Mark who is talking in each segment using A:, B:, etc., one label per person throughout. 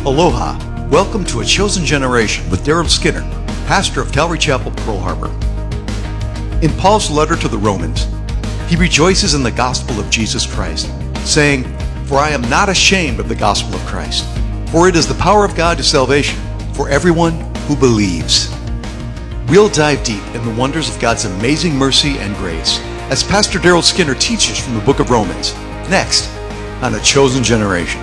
A: Aloha. Welcome to A Chosen Generation with Daryl Skinner, pastor of Calvary Chapel, Pearl Harbor. In Paul's letter to the Romans, he rejoices in the gospel of Jesus Christ, saying, "For I am not ashamed of the gospel of Christ, for it is the power of God to salvation for everyone who believes." We'll dive deep in the wonders of God's amazing mercy and grace as Pastor Daryl Skinner teaches from the book of Romans, next on A Chosen Generation.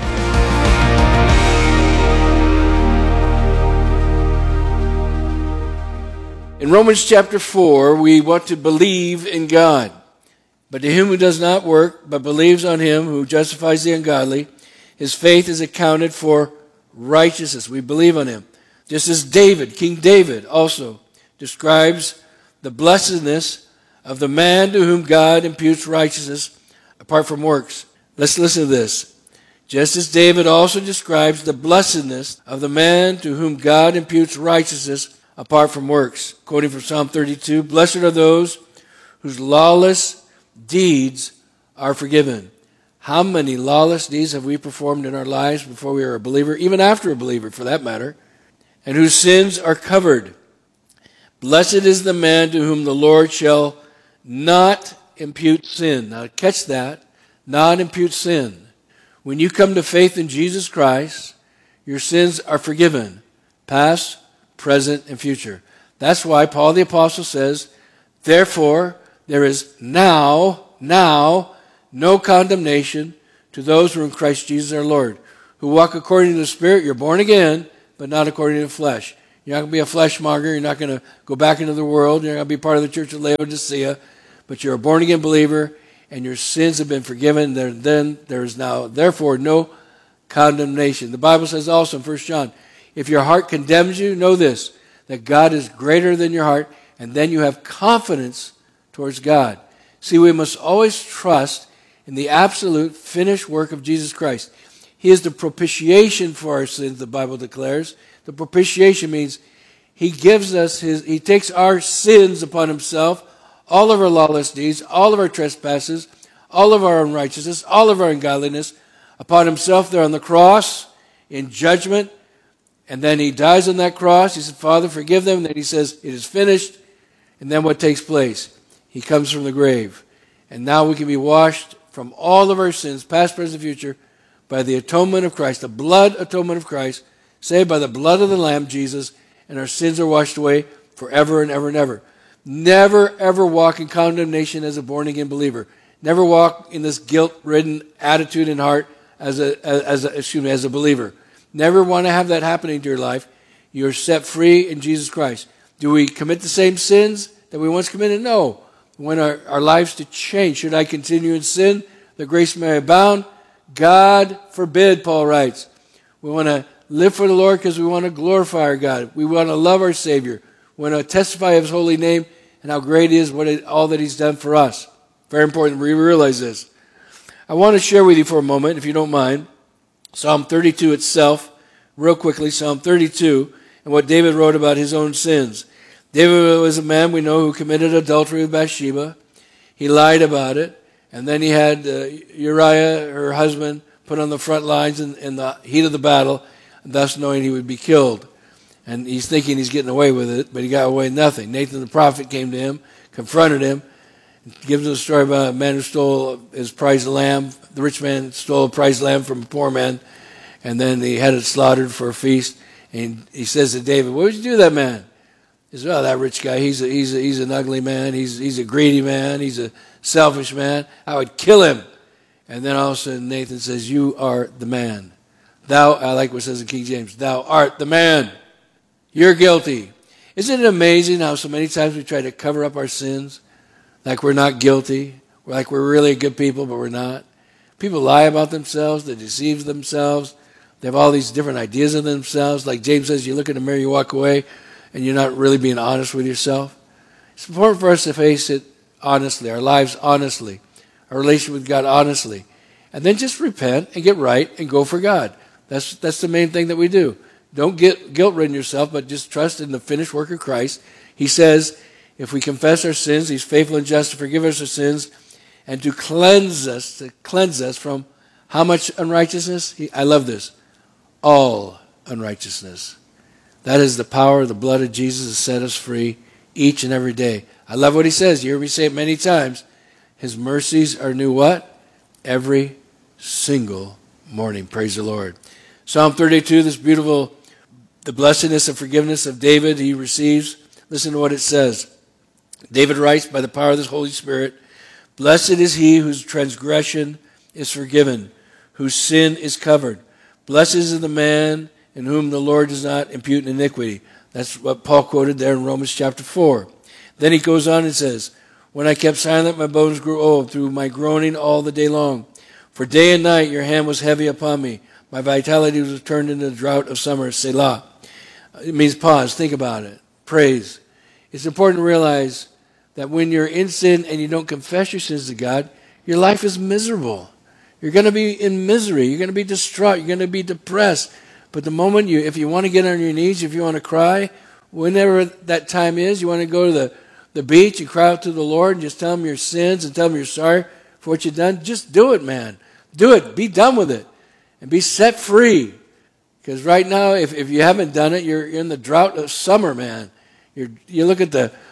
B: In Romans chapter 4, we want to believe in God. But to him who does not work, but believes on him who justifies the ungodly, his faith is accounted for righteousness. We believe on him. Just as David, King David, also describes the blessedness of the man to whom God imputes righteousness apart from works. Let's listen to this. Just as David also describes the blessedness of the man to whom God imputes righteousness apart from works. Quoting from Psalm 32, "Blessed are those whose lawless deeds are forgiven." How many lawless deeds have we performed in our lives before we were a believer, even after a believer for that matter, and whose sins are covered? Blessed is the man to whom the Lord shall not impute sin. Now catch that, not impute sin. When you come to faith in Jesus Christ, your sins are forgiven, past, present, and future. That's why Paul the Apostle says, "Therefore there is now no condemnation to those who are in Christ Jesus our Lord, who walk according to the Spirit." You're born again, but not according to the flesh. You're not going to be a fleshmonger. You're not going to go back into the world. You're not going to be part of the church of Laodicea, but you're a born-again believer, and your sins have been forgiven. Then there is now, therefore, no condemnation. The Bible says also in 1 John, if your heart condemns you, know this, that God is greater than your heart, and then you have confidence towards God. See, we must always trust in the absolute finished work of Jesus Christ. He is the propitiation for our sins, the Bible declares. The propitiation means he takes our sins upon himself, all of our lawless deeds, all of our trespasses, all of our unrighteousness, all of our ungodliness upon himself there on the cross in judgment. And then he dies on that cross. He said, "Father, forgive them." And then he says, "It is finished." And then what takes place? He comes from the grave. And now we can be washed from all of our sins, past, present, future, by the atonement of Christ, the blood atonement of Christ, saved by the blood of the Lamb, Jesus, and our sins are washed away forever and ever and ever. Never, ever walk in condemnation as a born-again believer. Never walk in this guilt-ridden attitude and heart as a believer. Never want to have that happening to your life. You're set free in Jesus Christ. Do we commit the same sins that we once committed? No. We want our lives to change. Should I continue in sin, that grace may abound? God forbid, Paul writes. We want to live for the Lord because we want to glorify our God. We want to love our Savior. We want to testify of his holy name and how great he is, all that he's done for us. Very important we realize this. I want to share with you for a moment, if you don't mind, Psalm 32 itself, real quickly, Psalm 32, and what David wrote about his own sins. David was a man we know who committed adultery with Bathsheba. He lied about it, and then he had Uriah, her husband, put on the front lines in the heat of the battle, thus knowing he would be killed. And he's thinking he's getting away with it, but he got away with nothing. Nathan the prophet came to him, confronted him, gives him a story about a man who stole his prized lamb. The rich man stole a prized lamb from a poor man, and then he had it slaughtered for a feast. And he says to David, "What would you do to that man?" He says, "Oh, that rich guy, he's an ugly man. He's a greedy man. He's a selfish man. I would kill him." And then all of a sudden Nathan says, "You are the man. Thou," I like what it says in King James, "thou art the man. You're guilty." Isn't it amazing how so many times we try to cover up our sins? Like we're not guilty. Like we're really good people, but we're not. People lie about themselves. They deceive themselves. They have all these different ideas of themselves. Like James says, you look in the mirror, you walk away, and you're not really being honest with yourself. It's important for us to face it honestly, our lives honestly, our relationship with God honestly. And then just repent and get right and go for God. That's the main thing that we do. Don't get guilt-ridden yourself, but just trust in the finished work of Christ. He says, if we confess our sins, he's faithful and just to forgive us our sins and to cleanse us from how much unrighteousness? I love this. all unrighteousness. That is the power of the blood of Jesus to set us free each and every day. I love what he says. You hear me say it many times. His mercies are new what? Every single morning. Praise the Lord. Psalm 32, this beautiful, the blessedness and forgiveness of David he receives. Listen to what it says. David writes by the power of the Holy Spirit, "Blessed is he whose transgression is forgiven, whose sin is covered. Blessed is the man in whom the Lord does not impute iniquity." That's what Paul quoted there in Romans chapter 4. Then he goes on and says, "When I kept silent, my bones grew old through my groaning all the day long. For day and night your hand was heavy upon me. My vitality was turned into the drought of summer." Selah. It means pause. Think about it. Praise. It's important to realize that when you're in sin and you don't confess your sins to God, your life is miserable. You're going to be in misery. You're going to be distraught. You're going to be depressed. But the moment if you want to get on your knees, if you want to cry, whenever that time is, you want to go to the beach and cry out to the Lord and just tell him your sins and tell him you're sorry for what you've done, just do it, man. Do it. Be done with it. And be set free. Because right now, if you haven't done it, you're in the drought of summer, man. You look at the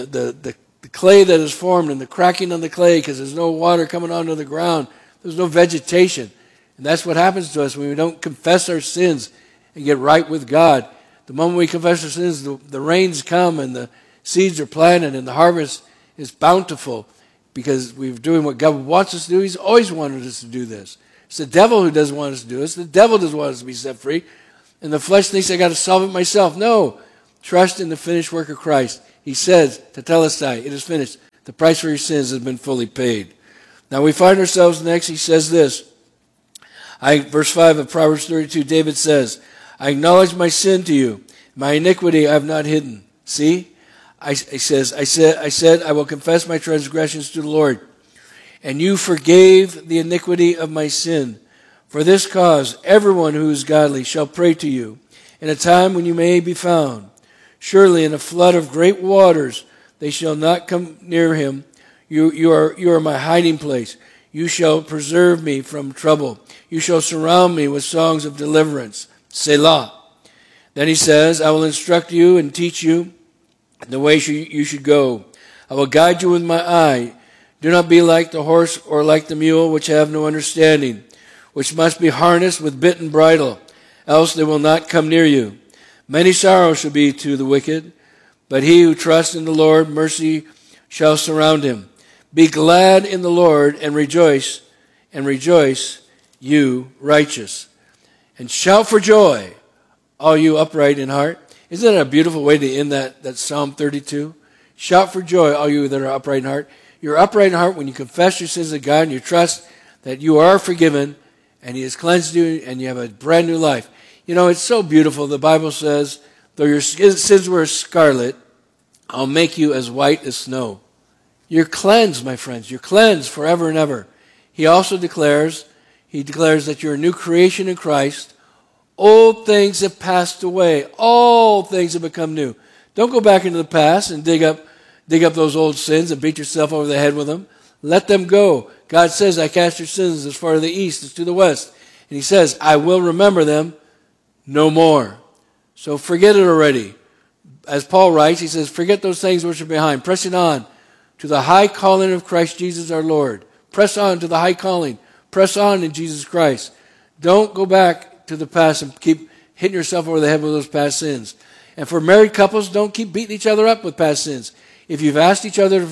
B: clay that is formed and the cracking on the clay because there's no water coming onto the ground. There's no vegetation. And that's what happens to us when we don't confess our sins and get right with God. The moment we confess our sins, the rains come and the seeds are planted and the harvest is bountiful because we're doing what God wants us to do. He's always wanted us to do this. It's the devil who doesn't want us to do this. The devil doesn't want us to be set free. And the flesh thinks I got to solve it myself. No. Trust in the finished work of Christ. He says, Tetelestai, it is finished. The price for your sins has been fully paid. Now we find ourselves next, he says this. Verse 5 of Proverbs 32, David says, "I acknowledge my sin to you. My iniquity I have not hidden." See? I said, "I will confess my transgressions to the Lord. And you forgave the iniquity of my sin. For this cause, everyone who is godly shall pray to you in a time when you may be found. Surely in a flood of great waters they shall not come near him. You are my hiding place. You shall preserve me from trouble. You shall surround me with songs of deliverance." Selah. Then he says, "I will instruct you and teach you the way you should go. I will guide you with my eye. Do not be like the horse or like the mule, which have no understanding, which must be harnessed with bit and bridle, else they will not come near you. Many sorrows shall be to the wicked, but he who trusts in the Lord, mercy shall surround him. Be glad in the Lord and rejoice, you righteous. And shout for joy, all you upright in heart." Isn't that a beautiful way to end that Psalm 32? Shout for joy, all you that are upright in heart. You're upright in heart when you confess your sins to God and you trust that you are forgiven and he has cleansed you and you have a brand new life. You know, it's so beautiful. The Bible says, though your sins were scarlet, I'll make you as white as snow. You're cleansed, my friends. You're cleansed forever and ever. He also declares that you're a new creation in Christ. Old things have passed away. All things have become new. Don't go back into the past and dig up those old sins and beat yourself over the head with them. Let them go. God says, "I cast your sins as far to the east as to the west." And he says, "I will remember them no more." So forget it already. As Paul writes, he says, "Forget those things which are behind, pressing on to the high calling of Christ Jesus our Lord." Press on to the high calling. Press on in Jesus Christ. Don't go back to the past and keep hitting yourself over the head with those past sins. And for married couples, don't keep beating each other up with past sins. If you've asked each other to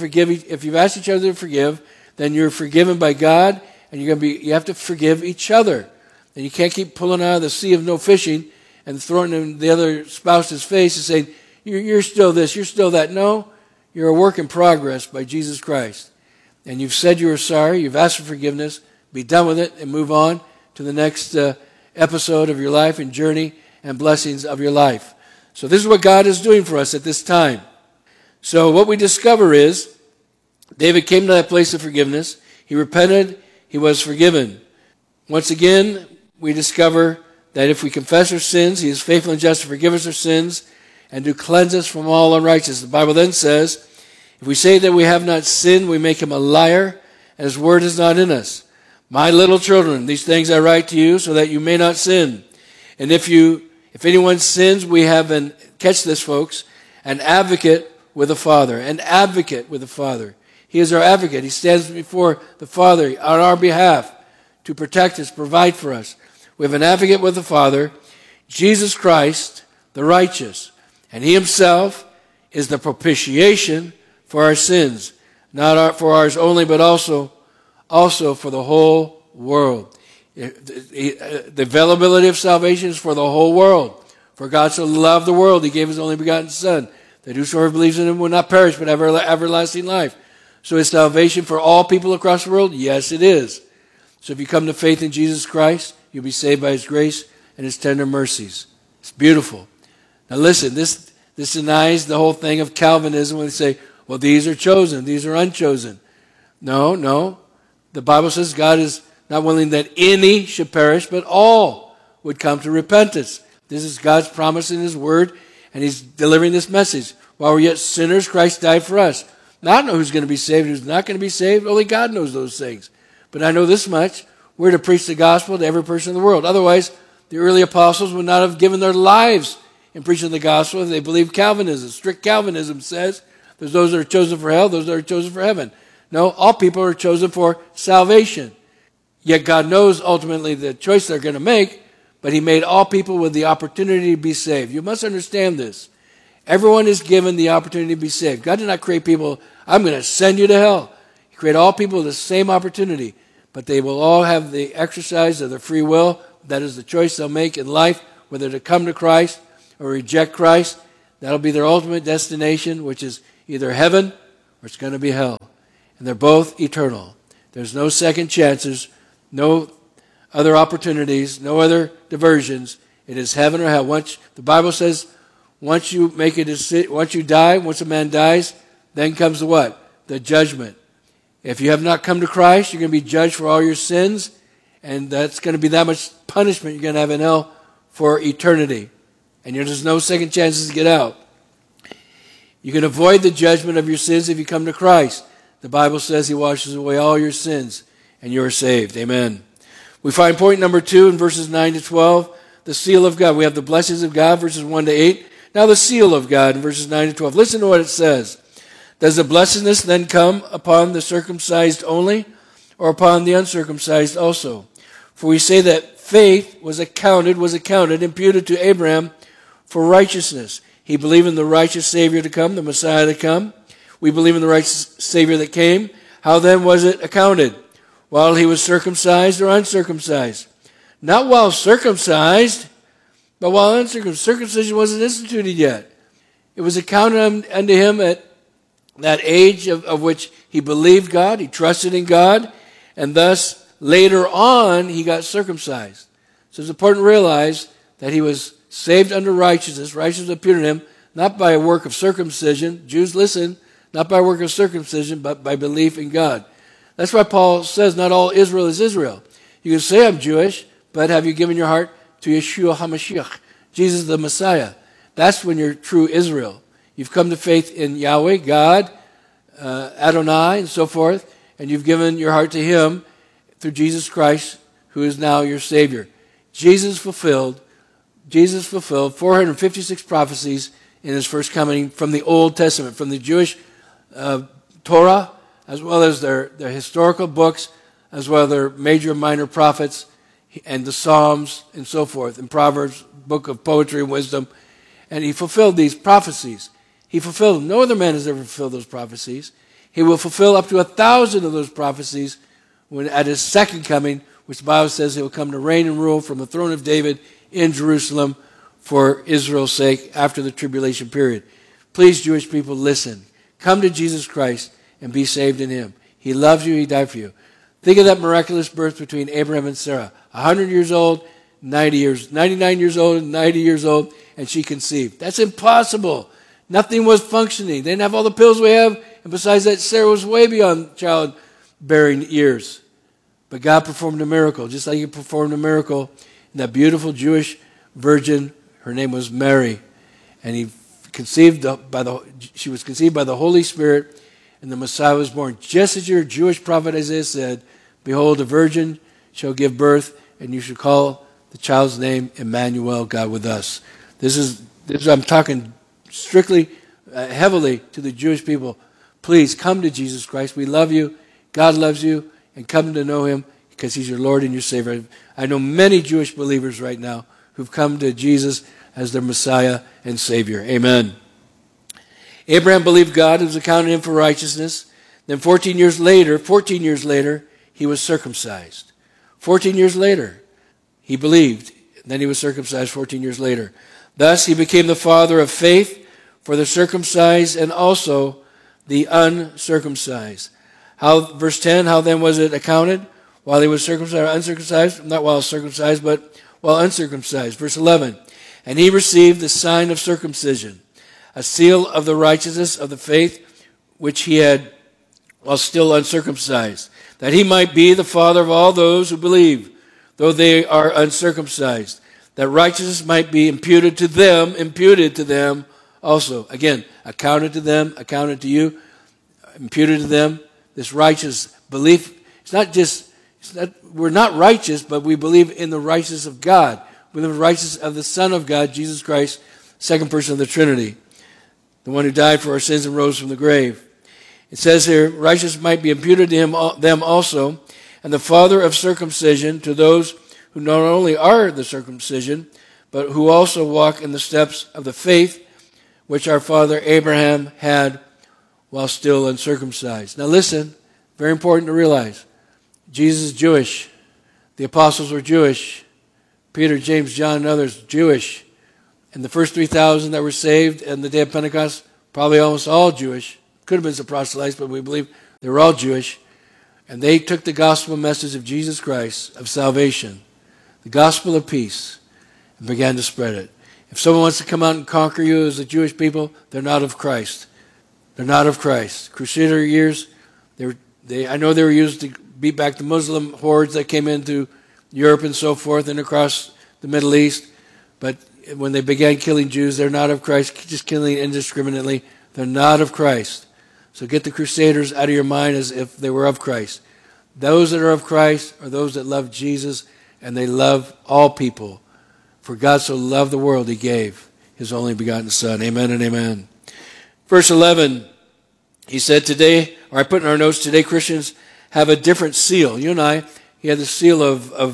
B: forgive, then you're forgiven by God, and you have to forgive each other. And you can't keep pulling out of the sea of no fishing and throwing it in the other spouse's face and saying, you're still this, you're still that. No, you're a work in progress by Jesus Christ. And you've said you were sorry, you've asked for forgiveness, be done with it, and move on to the next episode of your life and journey and blessings of your life. So this is what God is doing for us at this time. So what we discover is David came to that place of forgiveness. He repented. He was forgiven. Once again, we discover that if we confess our sins, he is faithful and just to forgive us our sins and to cleanse us from all unrighteousness. The Bible then says, if we say that we have not sinned, we make him a liar, and his word is not in us. My little children, these things I write to you so that you may not sin. And if anyone sins, we have catch this, folks, an advocate with the Father. An advocate with the Father. He is our advocate. He stands before the Father on our behalf to protect us, provide for us. We have an advocate with the Father, Jesus Christ, the righteous. And he himself is the propitiation for our sins. Not for ours only, but also for the whole world. The availability of salvation is for the whole world. For God so loved the world, he gave his only begotten Son, that whosoever believes in him will not perish, but have everlasting life. So is salvation for all people across the world? Yes, it is. So if you come to faith in Jesus Christ, you'll be saved by his grace and his tender mercies. It's beautiful. Now listen, this denies the whole thing of Calvinism when they say, well, these are chosen, these are unchosen. No. The Bible says God is not willing that any should perish, but all would come to repentance. This is God's promise in his word, and he's delivering this message. While we're yet sinners, Christ died for us. Now, I don't know who's going to be saved, who's not going to be saved. Only God knows those things. But I know this much. We're to preach the gospel to every person in the world. Otherwise, the early apostles would not have given their lives in preaching the gospel if they believed Calvinism. Strict Calvinism says there's those that are chosen for hell, those that are chosen for heaven. No, all people are chosen for salvation. Yet God knows ultimately the choice they're going to make, but he made all people with the opportunity to be saved. You must understand this. Everyone is given the opportunity to be saved. God did not create people, I'm going to send you to hell. He created all people with the same opportunity, but they will all have the exercise of their free will. That is the choice they'll make in life, whether to come to Christ or reject Christ. That'll be their ultimate destination, which is either heaven or it's going to be hell. And they're both eternal. There's no second chances, no other opportunities, no other diversions. It is heaven or hell. The Bible says, once you make a decision, once you die, once a man dies, then comes the what? The judgment. If you have not come to Christ, you're going to be judged for all your sins, and that's going to be that much punishment you're going to have in hell for eternity. And there's no second chances to get out. You can avoid the judgment of your sins if you come to Christ. The Bible says he washes away all your sins, and you are saved. Amen. We find point number 2 in verses 9 to 12, the seal of God. We have the blessings of God, verses 1 to 8. Now the seal of God in verses 9 to 12. Listen to what it says. Does the blessedness then come upon the circumcised only, or upon the uncircumcised also? For we say that faith was imputed to Abraham for righteousness. He believed in the righteous Savior to come, the Messiah to come. We believe in the righteous Savior that came. How then was it accounted? While he was circumcised or uncircumcised? Not while circumcised, but while uncircumcised. Circumcision wasn't instituted yet. It was accounted unto him at that age of which he believed God, he trusted in God, and thus later on he got circumcised. So it's important to realize that he was saved under righteousness. Righteousness appeared to him not by a work of circumcision. Jews, listen, not by work of circumcision, but by belief in God. That's why Paul says not all Israel is Israel. You can say I'm Jewish, but have you given your heart to Yeshua HaMashiach, Jesus the Messiah? That's when you're true Israel. You've come to faith in Yahweh, God, Adonai, and so forth, and you've given your heart to him through Jesus Christ, who is now your Savior. Jesus fulfilled 456 prophecies in his first coming from the Old Testament, from the Jewish Torah, as well as their historical books, as well as their major and minor prophets, and the Psalms, and so forth, and Proverbs, book of poetry and wisdom. And he fulfilled these prophecies. He fulfilled them. No other man has ever fulfilled those prophecies. He will fulfill up to 1,000 of those prophecies at his second coming, which the Bible says he will come to reign and rule from the throne of David in Jerusalem for Israel's sake after the tribulation period. Please, Jewish people, listen. Come to Jesus Christ and be saved in him. He loves you. He died for you. Think of that miraculous birth between Abraham and Sarah. 100 years old, 99 years old, and 90 years old, and she conceived. That's impossible. Nothing was functioning. They didn't have all the pills we have, and besides that, Sarah was way beyond childbearing years. But God performed a miracle, just like he performed a miracle in that beautiful Jewish virgin. Her name was Mary, and she was conceived by the Holy Spirit, and the Messiah was born. Just as your Jewish prophet Isaiah said, behold, a virgin shall give birth, and you shall call the child's name Emmanuel, God with us. This is I'm talking strictly, heavily to the Jewish people. Please come to Jesus Christ. We love you. God loves you. And come to know him because he's your Lord and your Savior. I know many Jewish believers right now who've come to Jesus as their Messiah and Savior. Amen. Abraham believed God. It was accounted him for righteousness. Then 14 years later, he was circumcised. 14 years later, he believed. Then he was circumcised 14 years later. Thus, he became the father of faith for the circumcised and also the uncircumcised. Verse 10, how then was it accounted? While he was circumcised or uncircumcised? Not while circumcised, but while uncircumcised. Verse 11, and he received the sign of circumcision, a seal of the righteousness of the faith which he had while still uncircumcised, that he might be the father of all those who believe, though they are uncircumcised, that righteousness might be imputed to them also. Again, accounted to them, accounted to you, imputed to them. This righteous belief, we're not righteous, but we believe in the righteousness of God. We believe in the righteousness of the Son of God, Jesus Christ, second person of the Trinity, the one who died for our sins and rose from the grave. It says here, righteousness might be imputed to them also, and the father of circumcision to those who not only are the circumcision, but who also walk in the steps of the faith which our father Abraham had while still uncircumcised. Now listen, very important to realize, Jesus is Jewish. The apostles were Jewish. Peter, James, John, and others, Jewish. And the first 3,000 that were saved on the day of Pentecost, probably almost all Jewish. Could have been some proselytes, but we believe they were all Jewish. And they took the gospel message of Jesus Christ, of salvation, the gospel of peace, and began to spread it. If someone wants to come out and conquer you as a Jewish people, they're not of Christ. They're not of Christ. Crusader years, I know they were used to beat back the Muslim hordes that came into Europe and so forth and across the Middle East. But when they began killing Jews, they're not of Christ, just killing indiscriminately. They're not of Christ. So get the Crusaders out of your mind as if they were of Christ. Those that are of Christ are those that love Jesus, and they love all people. For God so loved the world, he gave his only begotten Son. Amen and amen. Verse 11, he said today, or I put in our notes, today Christians have a different seal. You and I, he had the seal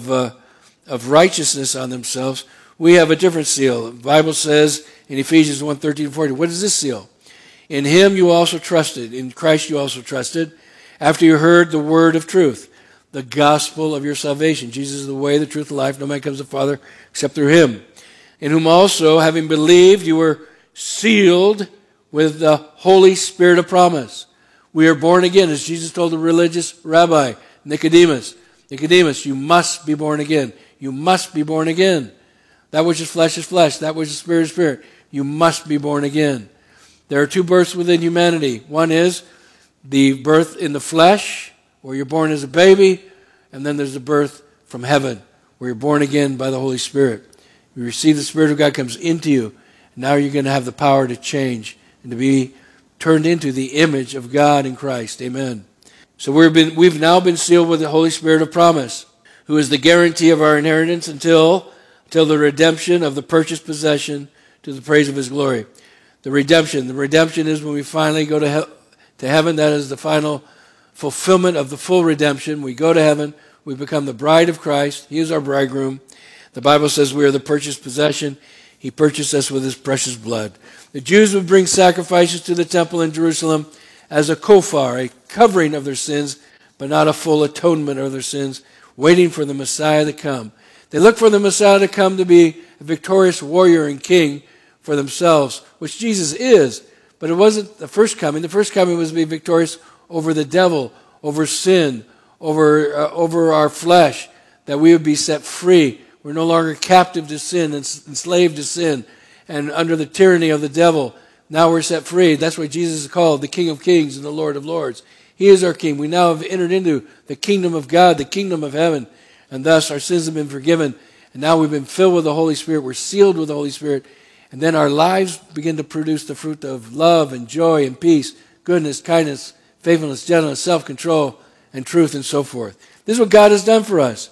B: of righteousness on themselves. We have a different seal. The Bible says in Ephesians 1:13-14, what is this seal? In him you also trusted, in Christ you also trusted, after you heard the word of truth, the gospel of your salvation. Jesus is the way, the truth, the life. No man comes to the Father except through him. In whom also, having believed, you were sealed with the Holy Spirit of promise. We are born again, as Jesus told the religious rabbi, Nicodemus. Nicodemus, you must be born again. You must be born again. That which is flesh is flesh. That which is spirit is spirit. You must be born again. There are two births within humanity. One is the birth in the flesh, where you're born as a baby, and then there's the birth from heaven, where you're born again by the Holy Spirit. You receive the Spirit of God comes into you, and now you're going to have the power to change and to be turned into the image of God in Christ. Amen. So we've now been sealed with the Holy Spirit of promise, who is the guarantee of our inheritance until the redemption of the purchased possession to the praise of his glory. The redemption is when we finally go to heaven. That is the final fulfillment of the full redemption. We go to heaven. We become the bride of Christ. He is our bridegroom. The Bible says we are the purchased possession. He purchased us with his precious blood. The Jews would bring sacrifices to the temple in Jerusalem as a kofar, a covering of their sins, but not a full atonement of their sins, waiting for the Messiah to come. They looked for the Messiah to come to be a victorious warrior and king for themselves, which Jesus is. But it wasn't the first coming. The first coming was to be victorious over the devil, over sin, over our flesh, that we would be set free. We're no longer captive to sin and enslaved to sin and under the tyranny of the devil. Now we're set free. That's why Jesus is called the King of Kings and the Lord of Lords. He is our King. We now have entered into the kingdom of God, the kingdom of heaven, and thus our sins have been forgiven. And now we've been filled with the Holy Spirit. We're sealed with the Holy Spirit. And then our lives begin to produce the fruit of love and joy and peace, goodness, kindness, faithfulness, gentleness, self-control, and truth, and so forth. This is what God has done for us.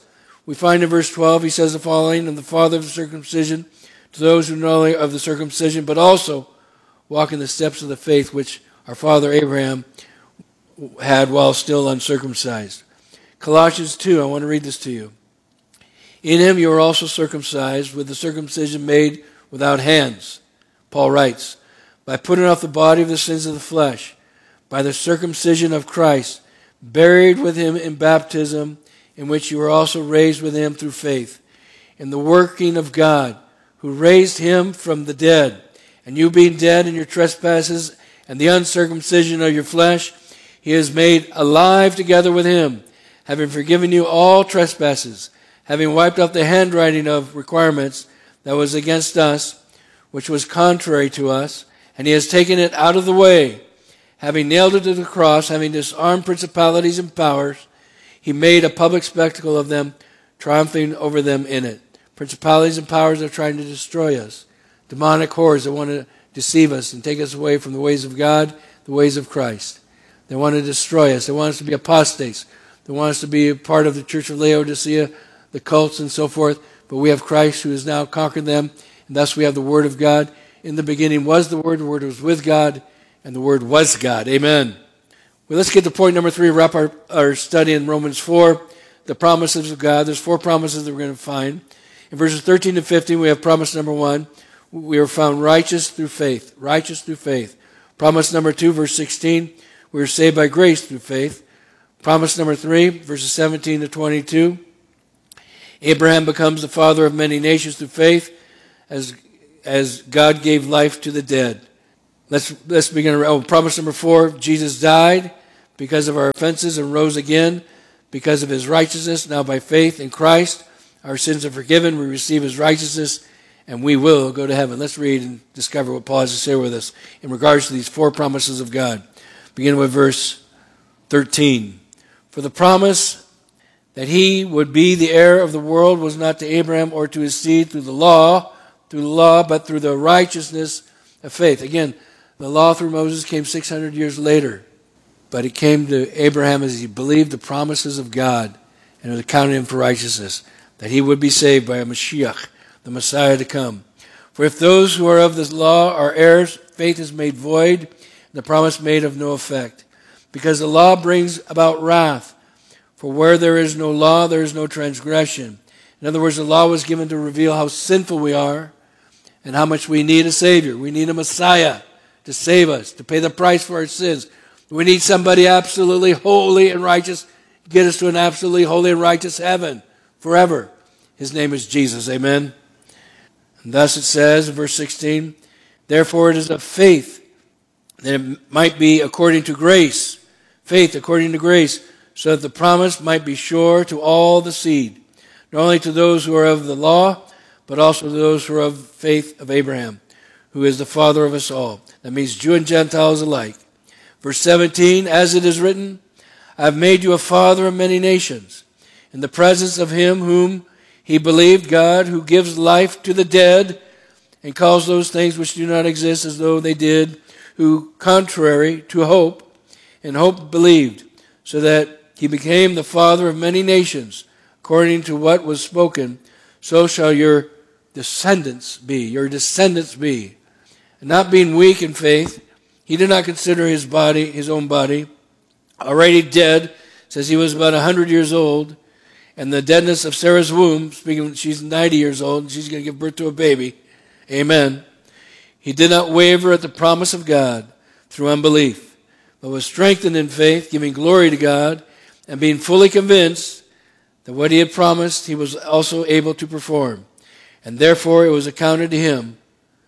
B: We find in verse 12, he says the following, "And the father of the circumcision to those who not only of the circumcision, but also walk in the steps of the faith which our father Abraham had while still uncircumcised." Colossians 2, I want to read this to you. "In him you are also circumcised with the circumcision made without hands," Paul writes, "by putting off the body of the sins of the flesh, by the circumcision of Christ, buried with him in baptism, in which you were also raised with him through faith, in the working of God, who raised him from the dead. And you being dead in your trespasses and the uncircumcision of your flesh, he has made alive together with him, having forgiven you all trespasses, having wiped out the handwriting of requirements that was against us, which was contrary to us, and he has taken it out of the way, having nailed it to the cross, having disarmed principalities and powers, he made a public spectacle of them, triumphing over them in it." Principalities and powers are trying to destroy us. Demonic horrors that want to deceive us and take us away from the ways of God, the ways of Christ. They want to destroy us. They want us to be apostates. They want us to be a part of the Church of Laodicea, the cults and so forth. But we have Christ who has now conquered them, and thus we have the Word of God. In the beginning was the Word was with God, and the Word was God. Amen. Well, let's get to point number 3, wrap our study in Romans 4, the promises of God. There's 4 promises that we're going to find. In verses 13 to 15, we have promise number 1. We are found righteous through faith. Righteous through faith. Promise number 2, verse 16. We are saved by grace through faith. Promise number 3, verses 17 to 22. Abraham becomes the father of many nations through faith as God gave life to the dead. Let's begin. Promise number 4, Jesus died because of our offenses and rose again because of his righteousness. Now by faith in Christ, our sins are forgiven. We receive his righteousness, and we will go to heaven. Let's read and discover what Paul has to say with us in regards to these 4 promises of God. Begin with verse 13. "For the promise that he would be the heir of the world was not to Abraham or to his seed through the law, but through the righteousness of faith." Again, the law through Moses came 600 years later, but it came to Abraham as he believed the promises of God, and it was accounted him for righteousness, that he would be saved by a Mashiach, the Messiah to come. "For if those who are of the law are heirs, faith is made void, and the promise made of no effect. Because the law brings about wrath. For where there is no law, there is no transgression." In other words, the law was given to reveal how sinful we are and how much we need a Savior. We need a Messiah to save us, to pay the price for our sins. We need somebody absolutely holy and righteous to get us to an absolutely holy and righteous heaven forever. His name is Jesus. Amen. And thus it says in verse 16, "Therefore it is of faith that it might be according to grace." Faith according to grace, so that the promise might be sure to all the seed, not only to those who are of the law, but also to those who are of faith of Abraham, who is the father of us all. That means Jew and Gentiles alike. Verse 17, "As it is written, I have made you a father of many nations, in the presence of him whom he believed, God, who gives life to the dead, and calls those things which do not exist as though they did, who, contrary to hope, in hope believed, so that he became the father of many nations, according to what was spoken, so shall your descendants be." Your descendants be. And not being weak in faith, he did not consider his own body, already dead, says he was about 100 years old, and the deadness of Sarah's womb, speaking, she's 90 years old, and she's going to give birth to a baby. Amen. He did not waver at the promise of God through unbelief, but was strengthened in faith, giving glory to God, and being fully convinced that what he had promised he was also able to perform. And therefore it was accounted to him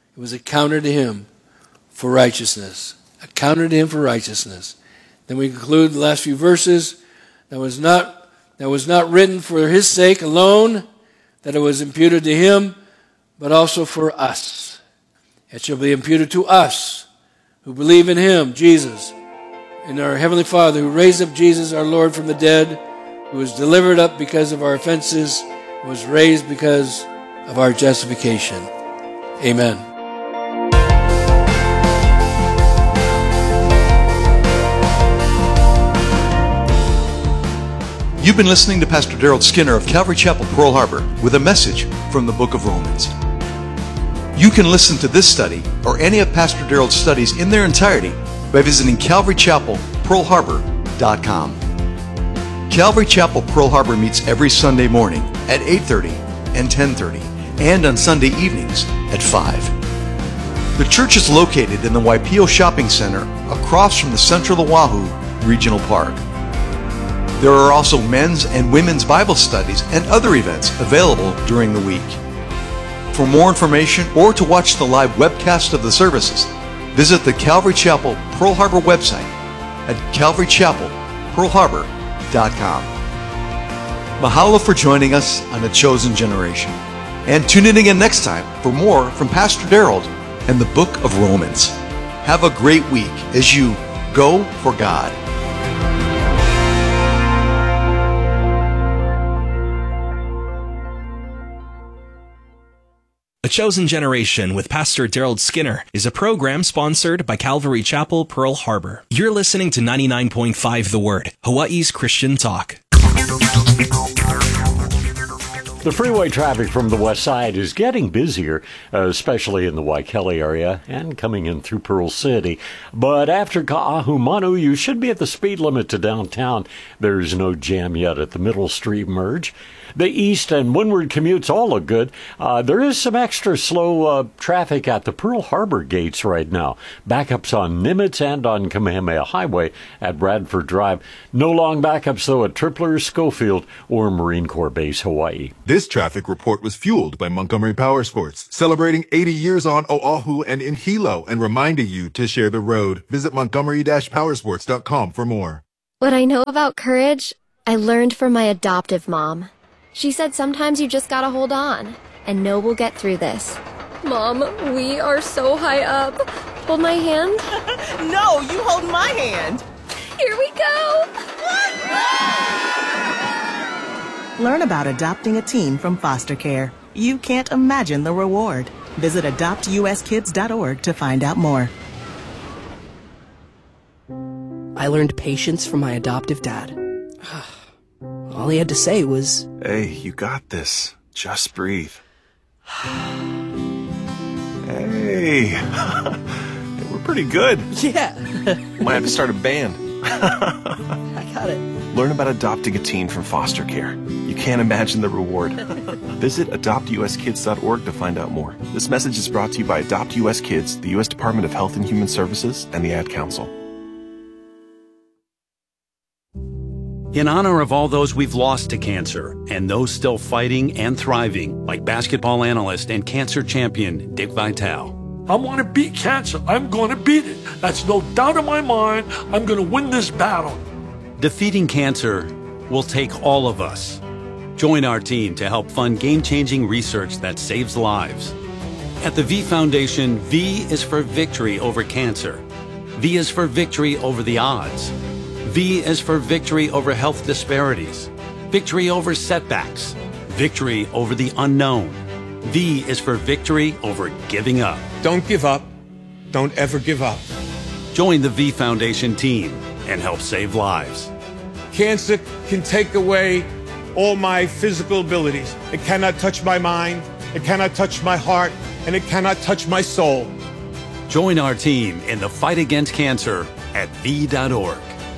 B: for righteousness. Accounted to him for righteousness. Then we conclude the last few verses. That was not written for his sake alone, that it was imputed to him, but also for us. It shall be imputed to us who believe in him, Jesus, and our Heavenly Father, who raised up Jesus, our Lord, from the dead, who was delivered up because of our offenses, was raised because of our justification. Amen.
A: You've been listening to Pastor Daryl Skinner of Calvary Chapel, Pearl Harbor, with a message from the book of Romans. You can listen to this study or any of Pastor Daryl's studies in their entirety by visiting CalvaryChapelPearlHarbor.com. Calvary Chapel Pearl Harbor meets every Sunday morning at 8:30 and 10:30, and on Sunday evenings at 5. The church is located in the Waipio Shopping Center across from the Central Oahu Regional Park. There are also men's and women's Bible studies and other events available during the week. For more information or to watch the live webcast of the services, visit the Calvary Chapel Pearl Harbor website at CalvaryChapelPearlHarbor.com. Mahalo for joining us on A Chosen Generation. And tune in again next time for more from Pastor Daryl and the book of Romans. Have a great week as you go for God.
C: A Chosen Generation with Pastor Daryl Skinner is a program sponsored by Calvary Chapel, Pearl Harbor. You're listening to 99.5 The Word, Hawaii's Christian talk.
D: The freeway traffic from the west side is getting busier, especially in the Waikele area and coming in through Pearl City. But after Ka'ahumanu, you should be at the speed limit to downtown. There's no jam yet at the Middle Street merge. The east and windward commutes all look good. There is some extra slow traffic at the Pearl Harbor gates right now. Backups on Nimitz and on Kamehameha Highway at Bradford Drive. No long backups, though, at Tripler, Schofield, or Marine Corps Base, Hawaii.
E: This traffic report was fueled by Montgomery Power Sports, celebrating 80 years on Oahu and in Hilo, and reminding you to share the road. Visit montgomery-powersports.com for more.
F: What I know about courage, I learned from my adoptive mom. She said sometimes you just gotta hold on, and know we'll get through this. Mom, we are so high up. Hold my hand.
G: No, you hold my hand.
F: Here we go.
G: Learn about adopting a teen from foster care. You can't imagine the reward. Visit adoptuskids.org to find out more.
H: I learned patience from my adoptive dad. All he had to say was,
I: "Hey, you got this. Just breathe." Hey, we're pretty good.
H: yeah.
I: Might have to start a band.
H: I got it.
I: Learn about adopting a teen from foster care. You can't imagine the reward. Visit adoptuskids.org to find out more. This message is brought to you by Adopt US Kids, the U.S. Department of Health and Human Services, and the Ad Council.
J: In honor of all those we've lost to cancer and those still fighting and thriving, like basketball analyst and cancer champion Dick Vitale.
K: I want to beat cancer. I'm going to beat it. That's no doubt in my mind. I'm going to win this battle.
J: Defeating cancer will take all of us. Join our team to help fund game-changing research that saves lives. At the V Foundation, V is for victory over cancer. V is for victory over the odds. V is for victory over health disparities, victory over setbacks, victory over the unknown. V is for victory over giving up.
L: Don't give up. Don't ever give up.
J: Join the V Foundation team and help save lives.
L: Cancer can take away all my physical abilities. It cannot touch my mind, it cannot touch my heart, and it cannot touch my soul.
J: Join our team in the fight against cancer at V.org.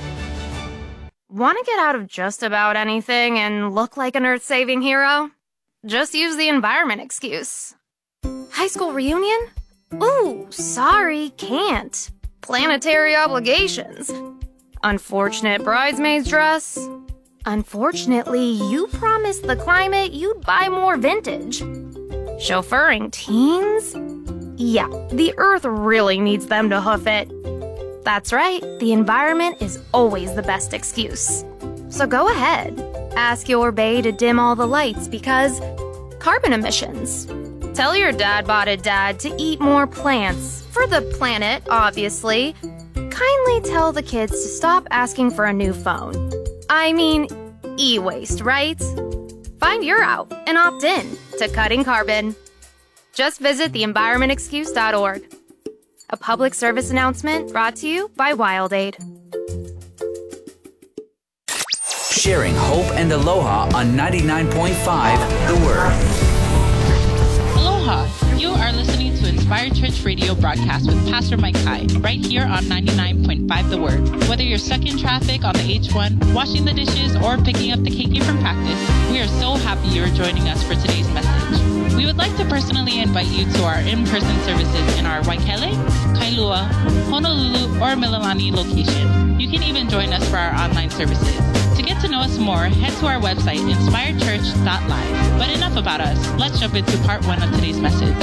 M: Want to get out of just about anything and look like an earth-saving hero? Just use the environment excuse. High school reunion? Ooh, sorry, can't. Planetary obligations. Unfortunate bridesmaid's dress. Unfortunately, you promised the climate you'd buy more vintage. Chauffeuring teens? Yeah, the earth really needs them to hoof it. That's right, the environment is always the best excuse. So go ahead, ask your bae to dim all the lights because carbon emissions. Tell your dad-botted dad to eat more plants, for the planet, obviously. Kindly tell the kids to stop asking for a new phone. I mean, e-waste, right? Find your out and opt in to cutting carbon. Just visit theenvironmentexcuse.org. A public service announcement brought to you by WildAid.
N: sharing hope and aloha on 99.5 The Word.
O: Aloha! You are listening to Inspired Church Radio broadcast with Pastor Mike Hai, right here on 99.5 The Word. Whether you're stuck in traffic on the H1, washing the dishes, or picking up the keiki from practice, we are so happy you're joining us for today's message. We would like to personally invite you to our in-person services in our Waikele, Kailua, Honolulu, or Mililani location. You can even join us for our online services. To get to know us more, head to our website, inspiredchurch.live. But enough about us. Let's jump into part 1 of today's message.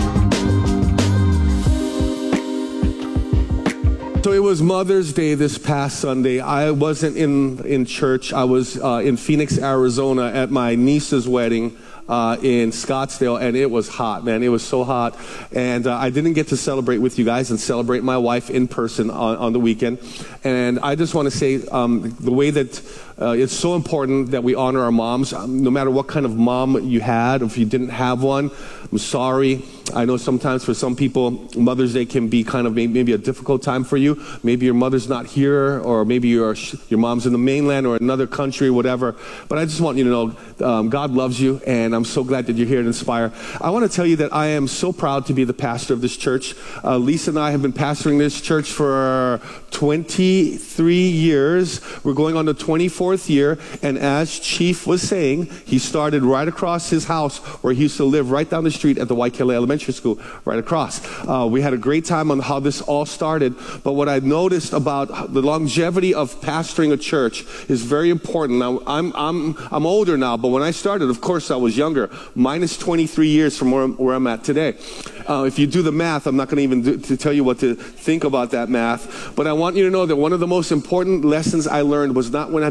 P: So it was Mother's Day this past Sunday. I wasn't in church. I was in Phoenix, Arizona at my niece's wedding in Scottsdale, and it was hot, man. It was so hot. And I didn't get to celebrate with you guys and celebrate my wife in person on the weekend. And I just want to say the way that it's so important that we honor our moms, no matter what kind of mom you had. If you didn't have one, I'm sorry. I know sometimes for some people, Mother's Day can be kind of maybe a difficult time for you. Maybe your mother's not here, or maybe your mom's in the mainland or another country, whatever. But I just want you to know God loves you, and I'm so glad that you're here at Inspire. I want to tell you that I am so proud to be the pastor of this church. Lisa and I have been pastoring this church for 23 years. We're going on the 24th year, and as Chief was saying, he started right across his house where he used to live, right down the street at the Waikele Elementary School, right across. We had a great time on how this all started, but what I noticed about the longevity of pastoring a church is very important. Now, I'm older now, but when I started, of course, I was younger, minus 23 years from where I'm at today. If you do the math, I'm not going to even to tell you what to think about that math, but I want you to know that one of the most important lessons I learned was not when I